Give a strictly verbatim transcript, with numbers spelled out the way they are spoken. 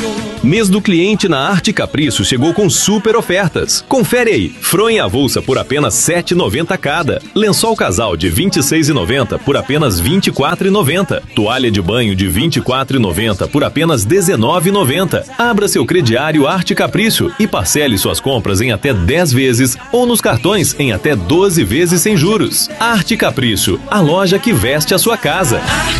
Mês do cliente na Arte Capricho chegou com super ofertas. Confere aí. Fronha avulsa por apenas sete reais e noventa centavos cada. Lençol casal de vinte e seis reais e noventa centavos por apenas vinte e quatro reais e noventa centavos. Toalha de banho de vinte e quatro reais e noventa centavos por apenas dezenove reais e noventa centavos. Abra seu crediário Arte Capricho e parcele suas compras em até dez vezes ou nos cartões em até doze vezes sem juros. Arte Capricho, a loja que veste a sua casa.